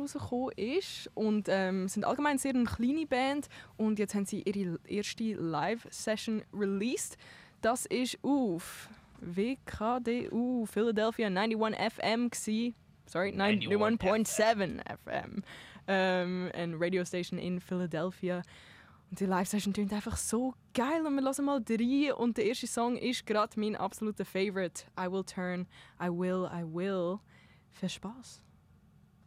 rausgekommen ist. Und sind allgemein sehr eine kleine Band. Und jetzt haben sie ihre erste Live-Session released. Das ist auf WKDU Philadelphia 91 FM gsi. Sorry, 91.7 FM. Eine Radiostation in Philadelphia. Und die Live-Session klingt einfach so geil und wir hören mal rein. Und der erste Song ist gerade mein absoluter Favorite. I Will Turn, I Will. Viel Spaß.